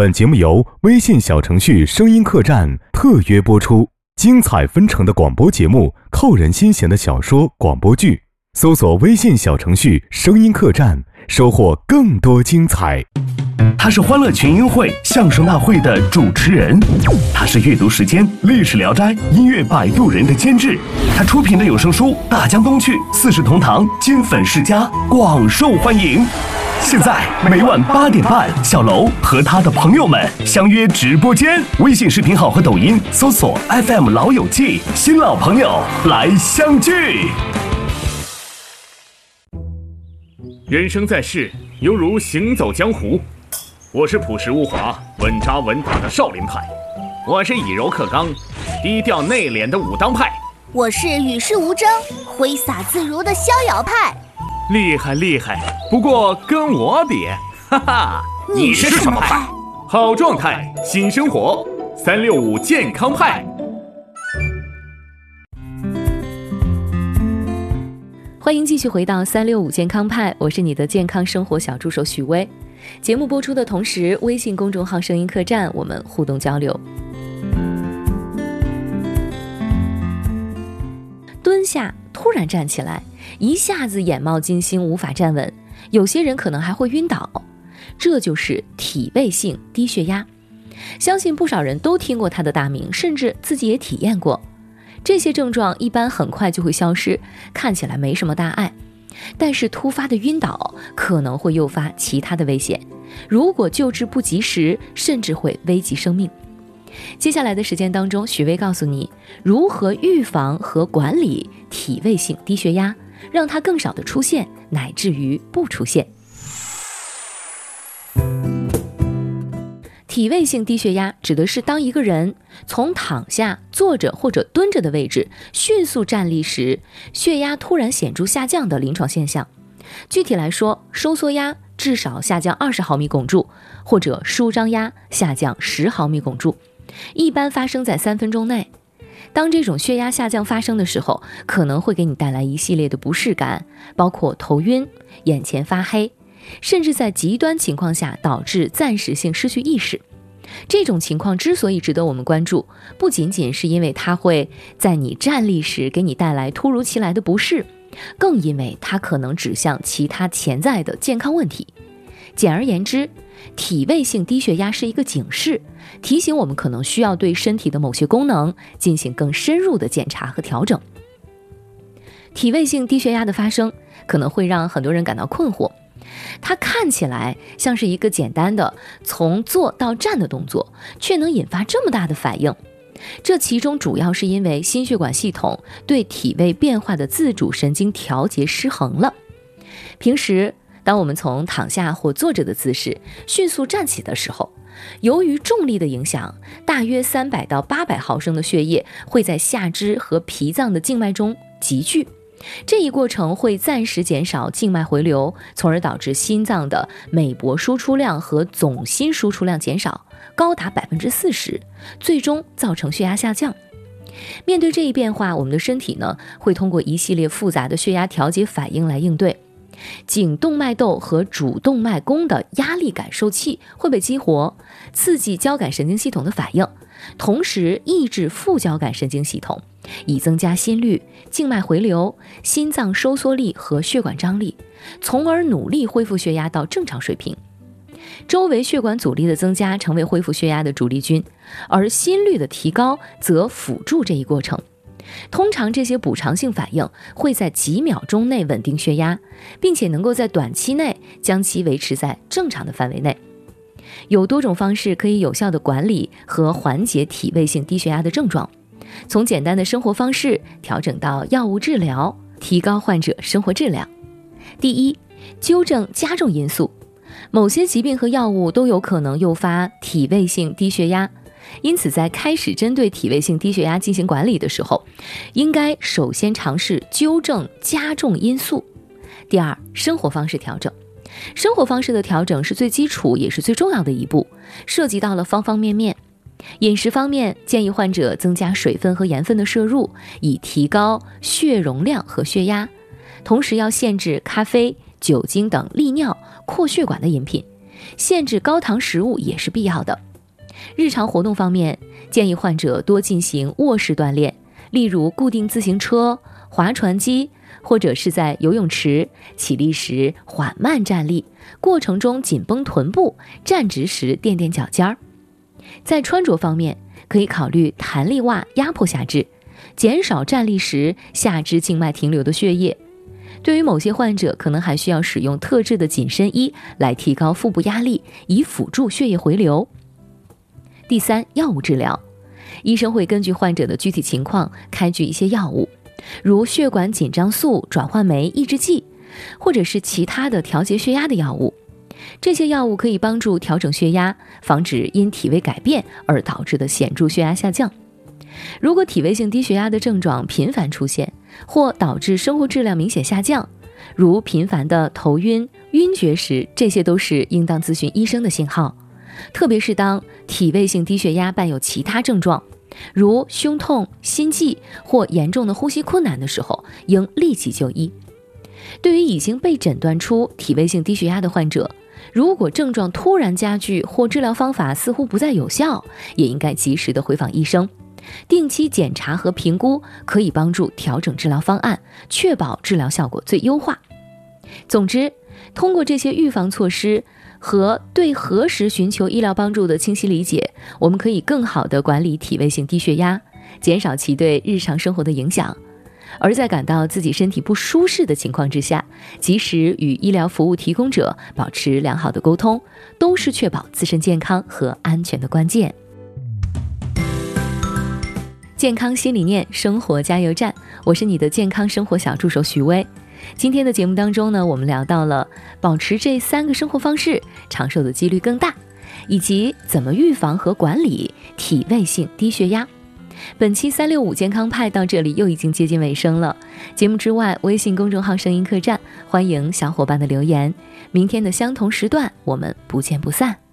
本节目由微信小程序声音客栈特约播出，精彩纷呈的广播节目，扣人心弦的小说广播剧，搜索微信小程序声音客栈，收获更多精彩。 他是欢乐群英会相声大会的主持人，他是阅读时间历史聊斋音乐摆渡人的监制，他出品的有声书《大江东去》《四世同堂》金粉世家广受欢迎。现在每晚8点半，小楼和他的朋友们相约直播间，微信视频号和抖音搜索 FM 老友记，新老朋友来相聚。 人生在世，犹如行走江湖。我是朴实无华、稳扎稳打的少林派，我是以柔克刚、低调内敛的武当派， 我是与世无争、挥洒自如的逍遥派。 厉害厉害，不过跟我比，哈哈， 你是什么派？ 好状态，新生活，365健康派。 欢迎继续回到365健康派，我是你的健康生活小助手许巍。节目播出的同时，微信公众号声音客栈我们互动交流。蹲下突然站起来，一下子眼冒金星，无法站稳，有些人可能还会晕倒，这就是体位性低血压。相信不少人都听过它的大名，甚至自己也体验过。这些症状一般很快就会消失，看起来没什么大碍，但是突发的晕倒可能会诱发其他的危险，如果救治不及时，甚至会危及生命。接下来的时间当中，许巍告诉你如何预防和管理体位性低血压，让它更少的出现，乃至于不出现。体位性低血压指的是当一个人从躺下、坐着或者蹲着的位置迅速站立时，血压突然显著下降的临床现象。具体来说，收缩压至少下降20毫米汞柱，或者舒张压下降10毫米汞柱，一般发生在3分钟内。当这种血压下降发生的时候，可能会给你带来一系列的不适感，包括头晕、眼前发黑，甚至在极端情况下导致暂时性失去意识。这种情况之所以值得我们关注，不仅仅是因为它会在你站立时给你带来突如其来的不适，更因为它可能指向其他潜在的健康问题。简而言之，体位性低血压是一个警示，提醒我们可能需要对身体的某些功能进行更深入的检查和调整。体位性低血压的发生可能会让很多人感到困惑，它看起来像是一个简单的从坐到站的动作，却能引发这么大的反应。这其中主要是因为心血管系统对体位变化的自主神经调节失衡了。平时当我们从躺下或坐着的姿势迅速站起的时候，由于重力的影响，大约300到800毫升的血液会在下肢和脾脏的静脉中集聚，这一过程会暂时减少静脉回流，从而导致心脏的每搏输出量和总心输出量减少，高达40%，最终造成血压下降。面对这一变化，我们的身体呢，会通过一系列复杂的血压调节反应来应对。颈动脉窦和主动脉弓的压力感受器会被激活，刺激交感神经系统的反应，同时抑制副交感神经系统，以增加心率、静脉回流、心脏收缩力和血管张力，从而努力恢复血压到正常水平。周围血管阻力的增加成为恢复血压的主力军，而心率的提高则辅助这一过程。通常这些补偿性反应会在几秒钟内稳定血压，并且能够在短期内将其维持在正常的范围内。有多种方式可以有效地管理和缓解体位性低血压的症状，从简单的生活方式调整到药物治疗，提高患者生活质量。第一，纠正加重因素。某些疾病和药物都有可能诱发体位性低血压，因此在开始针对体位性低血压进行管理的时候，应该首先尝试纠正加重因素。第二，生活方式调整。生活方式的调整是最基础也是最重要的一步，涉及到了方方面面。饮食方面，建议患者增加水分和盐分的摄入，以提高血容量和血压，同时要限制咖啡、酒精等利尿、扩血管的饮品， 限制高糖食物也是必要的。日常活动方面，建议患者多进行卧式锻炼，例如固定自行车、划船机，或者是在游泳池起立时缓慢站立，过程中紧绷臀部，站直时垫垫脚尖儿。在穿着方面，可以考虑弹力袜压迫下肢，减少站立时下肢静脉停留的血液。对于某些患者，可能还需要使用特制的紧身衣来提高腹部压力，以辅助血液回流。第三，药物治疗，医生会根据患者的具体情况开具一些药物，如血管紧张素转换酶抑制剂，或者是其他的调节血压的药物。这些药物可以帮助调整血压，防止因体位改变而导致的显著血压下降。如果体位性低血压的症状频繁出现，或导致生活质量明显下降，如频繁的头晕、晕厥时，这些都是应当咨询医生的信号。特别是当体位性低血压伴有其他症状，如胸痛、心悸或严重的呼吸困难的时候，应立即就医。对于已经被诊断出体位性低血压的患者，如果症状突然加剧或治疗方法似乎不再有效，也应该及时的回访医生。定期检查和评估可以帮助调整治疗方案，确保治疗效果最优化。总之，通过这些预防措施和对何时寻求医疗帮助的清晰理解，我们可以更好地管理体位性低血压，减少其对日常生活的影响。而在感到自己身体不舒适的情况之下，及时与医疗服务提供者保持良好的沟通，都是确保自身健康和安全的关键。健康新理念，生活加油站，我是你的健康生活小助手许巍。今天的节目当中呢，我们聊到了保持这3个生活方式，长寿的几率更大，以及怎么预防和管理体位性低血压。本期365健康派到这里又已经接近尾声了。节目之外，微信公众号声音客栈，欢迎小伙伴的留言。明天的相同时段，我们不见不散。